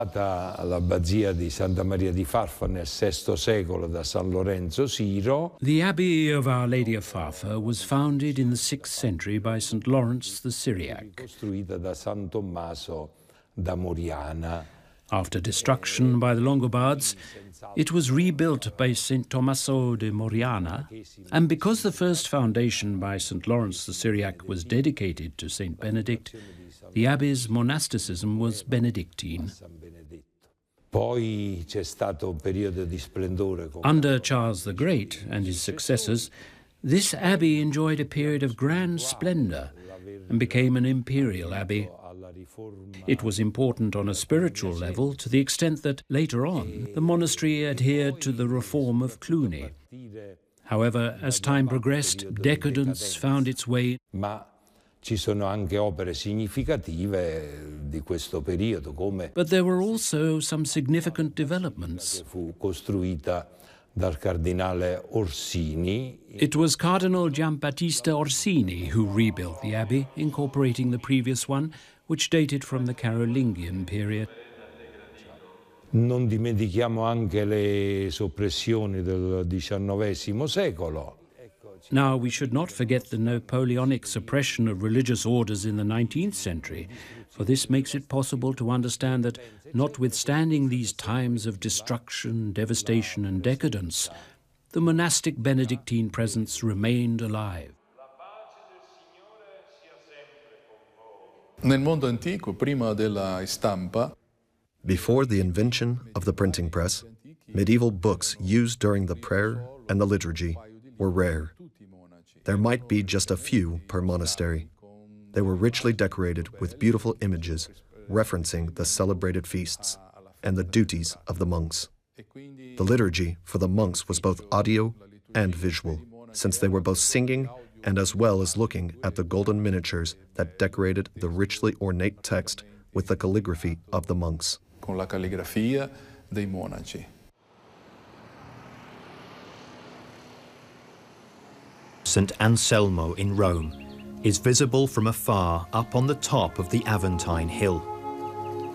L'abbazia di Santa Maria di Farfa nel VI secolo da San Lorenzo Siro. The Abbey of Our Lady of Farfa was founded in the 6th century by St. Lawrence the Syriac. Costruita da San Tommaso da Moriana. After destruction by the Longobards, it was rebuilt by St. Tommaso de Moriana, and because the first foundation by St. Lawrence the Syriac was dedicated to St. Benedict, the abbey's monasticism was Benedictine. Under Charles the Great and his successors, this abbey enjoyed a period of grand splendour and became an imperial abbey. It was important on a spiritual level to the extent that, later on, the monastery adhered to the reform of Cluny. However, as time progressed, decadence found its way. Ci sono anche opere significative di questo periodo, come But there were also some significant developments. Fu costruita dal cardinale Orsini. It was Cardinal Giambattista Orsini who rebuilt the abbey, incorporating the previous one, which dated from the Carolingian period. Non dimentichiamo anche le soppressioni del XIX secolo. Now, we should not forget the Napoleonic suppression of religious orders in the 19th century, for this makes it possible to understand that, notwithstanding these times of destruction, devastation and decadence, the monastic Benedictine presence remained alive. Nel mondo antico, prima della stampa, before the invention of the printing press, medieval books used during the prayer and the liturgy were rare. There might be just a few per monastery. They were richly decorated with beautiful images referencing the celebrated feasts and the duties of the monks. The liturgy for the monks was both audio and visual, since they were both singing and as well as looking at the golden miniatures that decorated the richly ornate text with the calligraphy of the monks. Con la calligrafia dei monaci. St. Anselmo in Rome is visible from afar up on the top of the Aventine Hill.